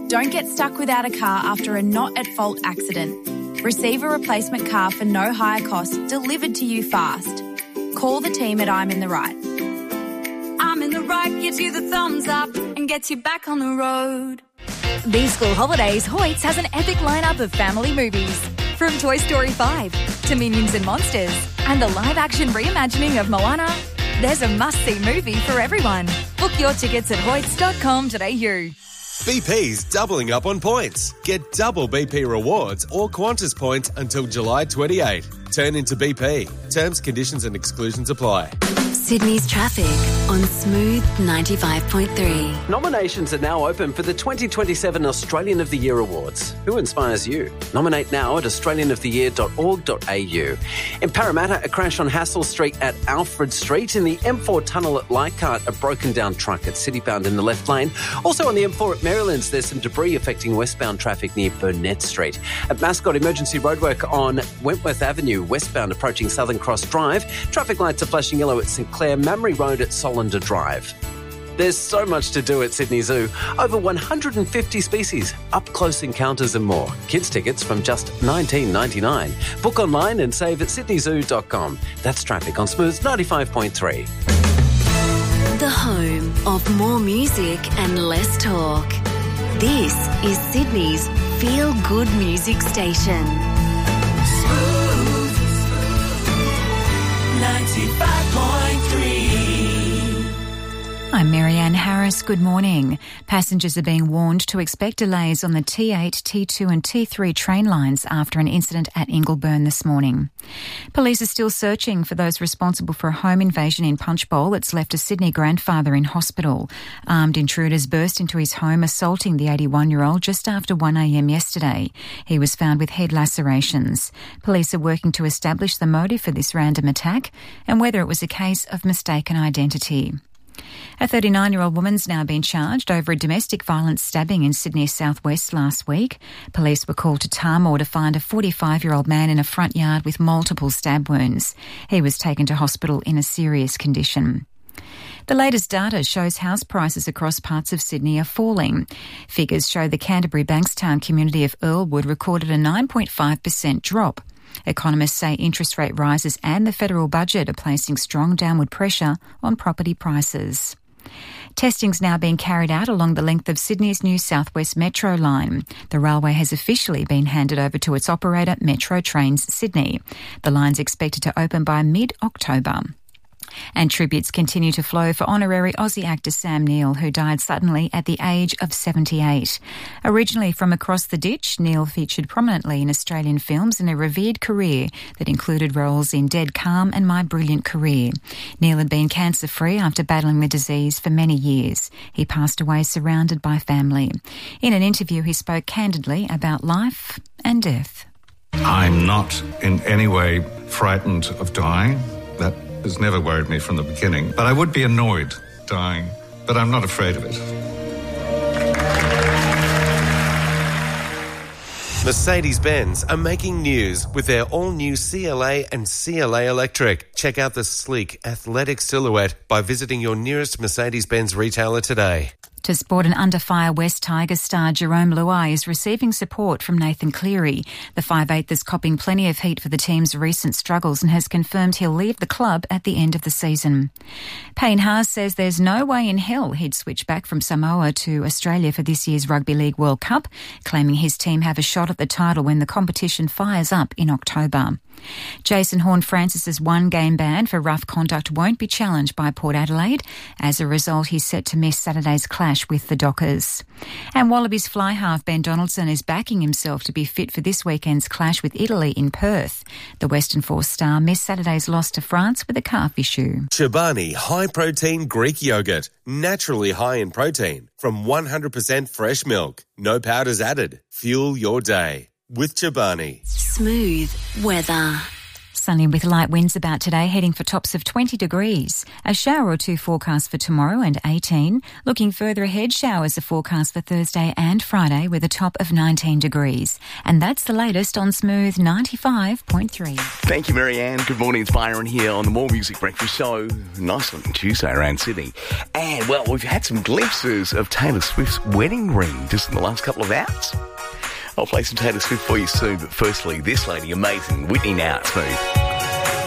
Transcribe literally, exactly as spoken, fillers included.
Don't get stuck without a car after a not-at-fault accident. Receive a replacement car for no higher cost delivered to you fast. Call the team at I'm in the Right. I'm in the Right gives you the thumbs up and gets you back on the road. These school holidays, Hoyts has an epic lineup of family movies. From Toy Story five to Minions and Monsters and the live-action reimagining of Moana, there's a must-see movie for everyone. Book your tickets at hoyts dot com dot a u. B P's doubling up on points. Get double B P rewards or Qantas points until July twenty-eighth. Turn into B P. Terms, conditions and exclusions apply. Sydney's traffic on Smooth ninety-five point three. Nominations are now open for the twenty twenty-seven Australian of the Year Awards. Who inspires you? Nominate now at australian of the year dot org dot a u. In Parramatta, a crash on Hassel Street at Alfred Street. In the M four tunnel at Leichhardt, a broken down truck at Citybound in the left lane. Also on the M four at Marylands, there's some debris affecting westbound traffic near Burnett Street. At Mascot, emergency roadwork on Wentworth Avenue, westbound approaching Southern Cross Drive. Traffic lights are flashing yellow at St Clair Mamre Road at Solander Drive. There's so much to do at Sydney Zoo. Over one hundred fifty species, up-close encounters and more. Kids tickets from just nineteen ninety-nine. Book online and save at sydney zoo dot com. That's traffic on Smooth ninety-five point three. The home of more music and less talk. This is Sydney's feel-good music station. Smooth ninety-five point three. I'm Marianne Harris. Good morning. Passengers are being warned to expect delays on the T eight, T two and T three train lines after an incident at Ingleburn this morning. Police are still searching for those responsible for a home invasion in Punchbowl that's left a Sydney grandfather in hospital. Armed intruders burst into his home, assaulting the eighty-one-year-old just after one a m yesterday. He was found with head lacerations. Police are working to establish the motive for this random attack and whether it was a case of mistaken identity. A thirty-nine-year-old woman's now been charged over a domestic violence stabbing in Sydney southwest last week. Police were called to Tarmore to find a forty-five-year-old man in a front yard with multiple stab wounds. He was taken to hospital in a serious condition. The latest data shows house prices across parts of Sydney are falling. Figures show the Canterbury Bankstown community of Earlwood recorded a nine point five percent drop. Economists say interest rate rises and the federal budget are placing strong downward pressure on property prices. Testing's now being carried out along the length of Sydney's new South West Metro line. The railway has officially been handed over to its operator, Metro Trains Sydney. The line's expected to open by mid-October. And tributes continue to flow for honorary Aussie actor Sam Neill, who died suddenly at the age of seventy-eight. Originally from across the ditch, Neill featured prominently in Australian films in a revered career that included roles in Dead Calm and My Brilliant Career. Neill had been cancer-free after battling the disease for many years. He passed away surrounded by family. In an interview, he spoke candidly about life and death. I'm not in any way frightened of dying. That has never worried me from the beginning. But I would be annoyed dying, but I'm not afraid of it. Mercedes-Benz are making news with their all-new C L A and C L A Electric. Check out the sleek, athletic silhouette by visiting your nearest Mercedes-Benz retailer today. To sport, an under-fire West Tigers star Jerome Luai is receiving support from Nathan Cleary. The five eighth is copping plenty of heat for the team's recent struggles and has confirmed he'll leave the club at the end of the season. Payne Haas says there's no way in hell he'd switch back from Samoa to Australia for this year's Rugby League World Cup, claiming his team have a shot at the title when the competition fires up in October. Jason Horne-Francis's one-game ban for rough conduct won't be challenged by Port Adelaide. As a result, he's set to miss Saturday's clash with the Dockers. And Wallabies fly half Ben Donaldson is backing himself to be fit for this weekend's clash with Italy in Perth. The Western Force star missed Saturday's loss to France with a calf issue. Chobani high-protein Greek yogurt, naturally high in protein, from one hundred percent fresh milk. No powders added. Fuel your day with Chobani. Smooth weather. Sunny with light winds about today, heading for tops of twenty degrees. A shower or two forecast for tomorrow and eighteen. Looking further ahead, showers are forecast for Thursday and Friday with a top of nineteen degrees. And that's the latest on Smooth ninety-five point three. Thank you, Marianne. Good morning. It's Byron here on the More Music Breakfast Show. Nice looking Tuesday around Sydney. And, well, we've had some glimpses of Taylor Swift's wedding ring just in the last couple of hours. I'll play some Taylor Swift for you soon, but firstly, this lady, amazing, Whitney now, Smooth.